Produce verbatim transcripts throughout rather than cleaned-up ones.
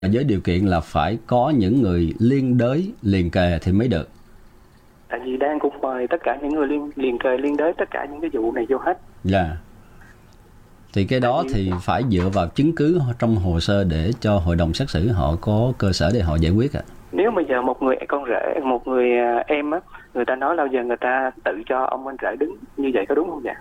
với điều kiện là phải có những người liên đới liền kề thì mới được. Tại vì đang cũng mời tất cả những người liên liền kề liên đới tất cả những cái vụ này vô hết. Dạ. Yeah. Thì cái đó thì phải dựa vào chứng cứ trong hồ sơ để cho hội đồng xét xử họ có cơ sở để họ giải quyết ạ. À. Nếu bây giờ một người con rể, một người em á, người ta nói lâu giờ người ta tự cho ông anh rể đứng, như vậy có đúng không vậy?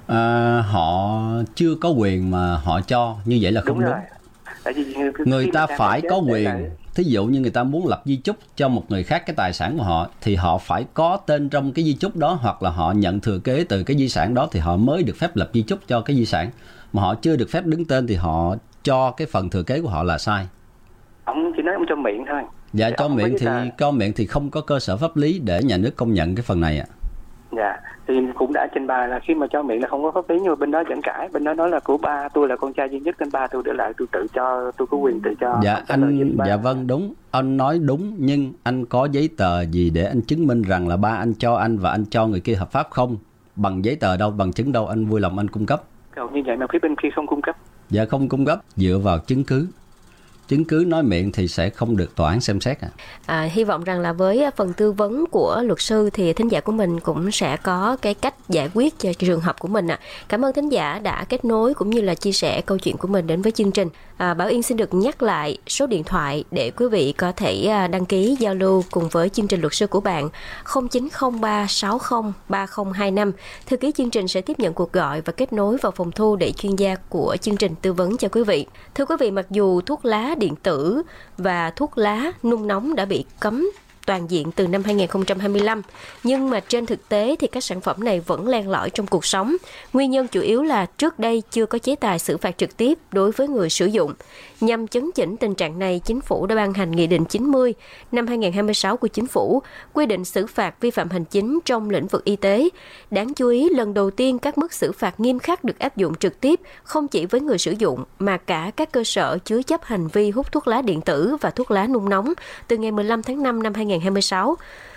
À, họ chưa có quyền mà họ cho, như vậy là không đúng. Đúng. Tại vì người, người ta phải có quyền. Lại... Thí dụ như người ta muốn lập di chúc cho một người khác cái tài sản của họ thì họ phải có tên trong cái di chúc đó, hoặc là họ nhận thừa kế từ cái di sản đó thì họ mới được phép lập di chúc cho cái di sản. Mà họ chưa được phép đứng tên thì họ cho cái phần thừa kế của họ là sai. Ông chỉ nói ông cho miệng thôi. Dạ, thì cho miệng thì ta... cho miệng thì không có cơ sở pháp lý để nhà nước công nhận cái phần này ạ. À. Dạ, thì cũng đã trình bày là khi mà cho miệng là không có pháp lý, nhưng mà bên đó vẫn cãi, bên đó nói là của ba tôi là con trai duy nhất nên ba tôi để lại tôi tự cho, tôi có quyền tự cho. Dạ anh, dạ vâng đúng, anh nói đúng, nhưng anh có giấy tờ gì để anh chứng minh rằng là ba anh cho anh và anh cho người kia hợp pháp không? Bằng giấy tờ đâu, bằng chứng đâu, anh vui lòng anh cung cấp. Cầu như vậy mà phía bên kia không cung cấp. Dạ không cung cấp, dựa vào chứng cứ. Chứng cứ nói miệng thì sẽ không được tòa án xem xét. À. À, hy vọng rằng là với phần tư vấn của luật sư thì thính giả của mình cũng sẽ có cái cách giải quyết cho trường hợp của mình. À. Cảm ơn thính giả đã kết nối cũng như là chia sẻ câu chuyện của mình đến với chương trình. À, Bảo Yên xin được nhắc lại số điện thoại để quý vị có thể đăng ký giao lưu cùng với chương trình luật sư của bạn không chín không ba sáu không ba không hai năm. Thư ký chương trình sẽ tiếp nhận cuộc gọi và kết nối vào phòng thu để chuyên gia của chương trình tư vấn cho quý vị. Thưa quý vị, mặc dù thuốc lá điện tử và thuốc lá nung nóng đã bị cấm toàn diện từ năm hai không hai lăm, nhưng mà trên thực tế thì các sản phẩm này vẫn len lỏi trong cuộc sống. Nguyên nhân chủ yếu là trước đây chưa có chế tài xử phạt trực tiếp đối với người sử dụng. Nhằm chấn chỉnh tình trạng này, Chính phủ đã ban hành Nghị định chín mươi năm hai không hai sáu của Chính phủ, quy định xử phạt vi phạm hành chính trong lĩnh vực y tế. Đáng chú ý, lần đầu tiên các mức xử phạt nghiêm khắc được áp dụng trực tiếp không chỉ với người sử dụng mà cả các cơ sở chứa chấp hành vi hút thuốc lá điện tử và thuốc lá nung nóng từ ngày mười lăm tháng năm năm hai không hai sáu.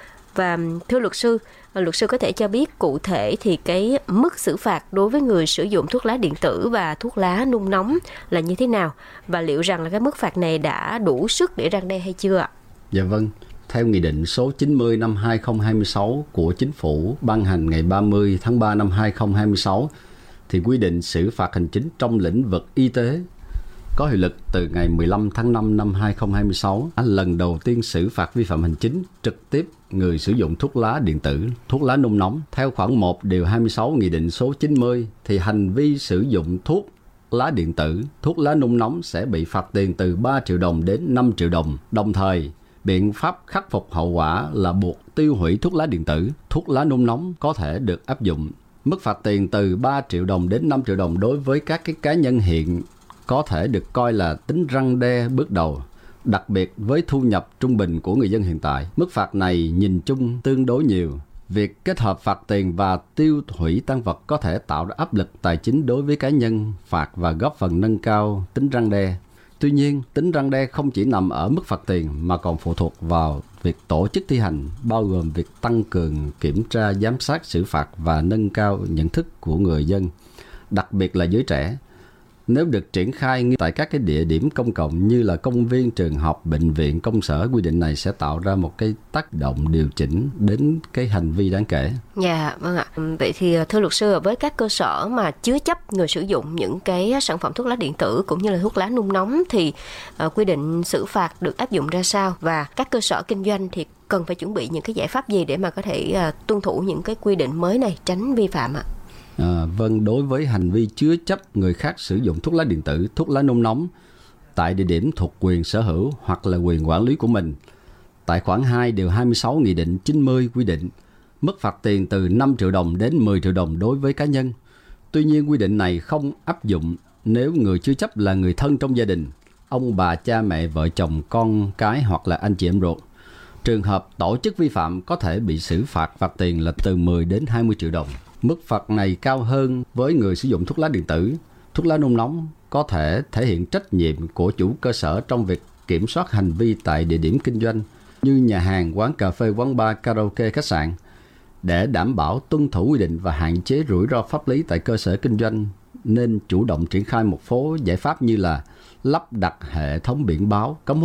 Và thưa luật sư, luật sư có thể cho biết cụ thể thì cái mức xử phạt đối với người sử dụng thuốc lá điện tử và thuốc lá nung nóng là như thế nào, và liệu rằng là cái mức phạt này đã đủ sức để răn đe hay chưa ạ? Dạ vâng, theo Nghị định số chín mươi năm hai không hai sáu của Chính phủ ban hành ngày ba mươi tháng ba năm hai không hai sáu thì quy định xử phạt hành chính trong lĩnh vực y tế có hiệu lực từ ngày mười lăm tháng năm năm hai không hai sáu, lần đầu tiên xử phạt vi phạm hành chính trực tiếp người sử dụng thuốc lá điện tử, thuốc lá nung nóng. Theo khoản một điều hai mươi sáu Nghị định số chín mươi thì hành vi sử dụng thuốc lá điện tử, thuốc lá nung nóng sẽ bị phạt tiền từ ba triệu đồng đến năm triệu đồng. Đồng thời, biện pháp khắc phục hậu quả là buộc tiêu hủy thuốc lá điện tử, thuốc lá nung nóng có thể được áp dụng. Mức phạt tiền từ ba triệu đồng đến năm triệu đồng đối với các cái cá nhân hiện có thể được coi là tính răn đe bước đầu, đặc biệt với thu nhập trung bình của người dân hiện tại. Mức phạt này nhìn chung tương đối nhiều. Việc kết hợp phạt tiền và tiêu hủy tang vật có thể tạo ra áp lực tài chính đối với cá nhân phạt và góp phần nâng cao tính răn đe. Tuy nhiên, tính răn đe không chỉ nằm ở mức phạt tiền mà còn phụ thuộc vào việc tổ chức thi hành, bao gồm việc tăng cường kiểm tra, giám sát, xử phạt và nâng cao nhận thức của người dân, đặc biệt là giới trẻ. Nếu được triển khai tại các cái địa điểm công cộng như là công viên, trường học, bệnh viện, công sở, quy định này sẽ tạo ra một cái tác động điều chỉnh đến cái hành vi đáng kể. Dạ, vâng ạ. Vậy thì thưa luật sư, với các cơ sở mà chứa chấp người sử dụng những cái sản phẩm thuốc lá điện tử cũng như là thuốc lá nung nóng thì uh, quy định xử phạt được áp dụng ra sao, và các cơ sở kinh doanh thì cần phải chuẩn bị những cái giải pháp gì để mà có thể uh, tuân thủ những cái quy định mới này, tránh vi phạm ạ? À, vâng, đối với hành vi chứa chấp người khác sử dụng thuốc lá điện tử, thuốc lá nung nóng tại địa điểm thuộc quyền sở hữu hoặc là quyền quản lý của mình, tại khoản hai điều hai mươi sáu Nghị định chín mươi quy định mức phạt tiền từ năm triệu đồng đến mười triệu đồng đối với cá nhân. Tuy nhiên, quy định này không áp dụng nếu người chứa chấp là người thân trong gia đình, ông bà, cha mẹ, vợ chồng, con cái hoặc là anh chị em ruột. Trường hợp tổ chức vi phạm có thể bị xử phạt phạt tiền là từ mười đến hai mươi triệu đồng. Mức phạt này cao hơn với người sử dụng thuốc lá điện tử, thuốc lá nung nóng có thể thể hiện trách nhiệm của chủ cơ sở trong việc kiểm soát hành vi tại địa điểm kinh doanh như nhà hàng, quán cà phê, quán bar, karaoke, khách sạn để đảm bảo tuân thủ quy định và hạn chế rủi ro pháp lý tại cơ sở kinh doanh, nên chủ động triển khai một số giải pháp như là lắp đặt hệ thống biển báo cấm